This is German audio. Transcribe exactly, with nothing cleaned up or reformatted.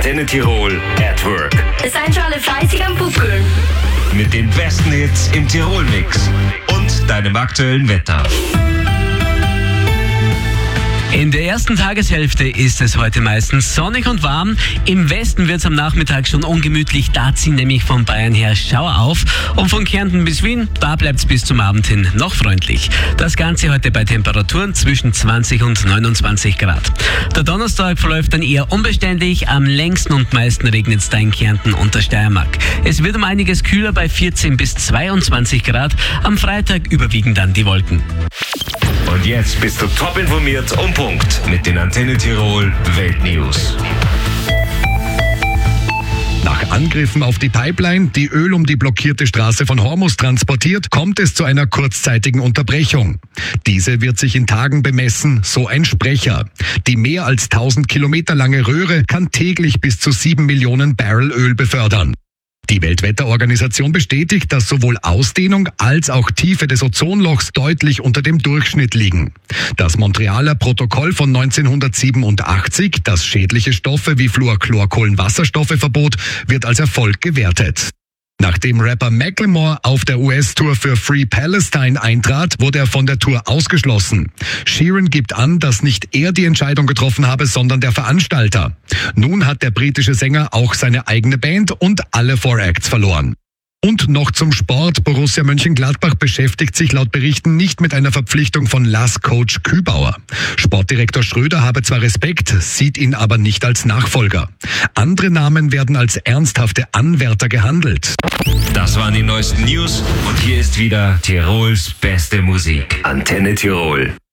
Antenne Tirol at Work. Es seid schon alle fleißig am Pupkeln. Mit den besten Hits im Tirol-Mix und deinem aktuellen Wetter. In der ersten Tageshälfte ist es heute meistens sonnig und warm. Im Westen wird es am Nachmittag schon ungemütlich. Da ziehen nämlich von Bayern her Schauer auf. Und von Kärnten bis Wien, da bleibt es bis zum Abend hin noch freundlich. Das Ganze heute bei Temperaturen zwischen zwanzig und neunundzwanzig Grad. Der Donnerstag verläuft dann eher unbeständig. Am längsten und meisten regnet es da in Kärnten und der Steiermark. Es wird um einiges kühler bei vierzehn bis zweiundzwanzig Grad. Am Freitag überwiegen dann die Wolken. Und jetzt bist du top informiert um Punkt mit den Antenne Tirol Weltnews. Nach Angriffen auf die Pipeline, die Öl um die blockierte Straße von Hormuz transportiert, kommt es zu einer kurzzeitigen Unterbrechung. Diese wird sich in Tagen bemessen, so ein Sprecher. Die mehr als tausend Kilometer lange Röhre kann täglich bis zu sieben Millionen Barrel Öl befördern. Die Weltwetterorganisation bestätigt, dass sowohl Ausdehnung als auch Tiefe des Ozonlochs deutlich unter dem Durchschnitt liegen. Das Montrealer Protokoll von neunzehnhundertsiebenundachtzig, das schädliche Stoffe wie Fluorchlorkohlenwasserstoffe verbot, wird als Erfolg gewertet. Nachdem Rapper Macklemore auf der U S-Tour für Free Palestine eintrat, wurde er von der Tour ausgeschlossen. Sheeran gibt an, dass nicht er die Entscheidung getroffen habe, sondern der Veranstalter. Nun hat der britische Sänger auch seine eigene Band und alle Four Acts verloren. Und noch zum Sport. Borussia Mönchengladbach beschäftigt sich laut Berichten nicht mit einer Verpflichtung von L A S-Coach Kübauer. Sportdirektor Schröder habe zwar Respekt, sieht ihn aber nicht als Nachfolger. Andere Namen werden als ernsthafte Anwärter gehandelt. Das waren die neuesten News und hier ist wieder Tirols beste Musik. Antenne Tirol.